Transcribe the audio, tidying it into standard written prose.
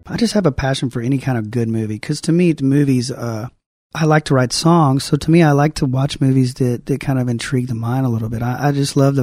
I just have a passion for any kind of good movie. Because to me, the movies, I like to write songs. So to me, I like to watch movies that kind of intrigue the mind a little bit. I just love the